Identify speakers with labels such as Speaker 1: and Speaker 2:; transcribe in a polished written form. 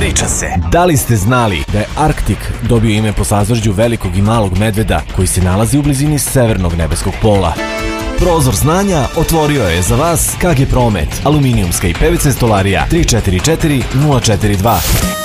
Speaker 1: Priča se.
Speaker 2: Da li ste znali da je Arktik dobio ime po sazvožđu velikog i malog medveda koji se nalazi u blizini severnog nebeskog pola? Prozor znanja otvorio je za vas KG Promet, aluminijumska i PVC stolarija 344 042.